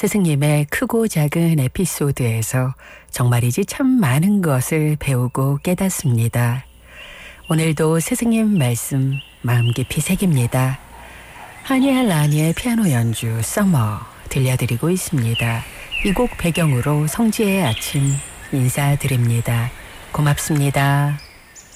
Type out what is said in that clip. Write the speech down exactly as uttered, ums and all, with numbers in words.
스승님의 크고 작은 에피소드에서 정말이지 참 많은 것을 배우고 깨닫습니다. 오늘도 스승님 말씀 마음 깊이 새깁니다. 하니엘 라니의 피아노 연주 서머 들려드리고 있습니다. 이 곡 배경으로 성지의 아침 인사드립니다. 고맙습니다.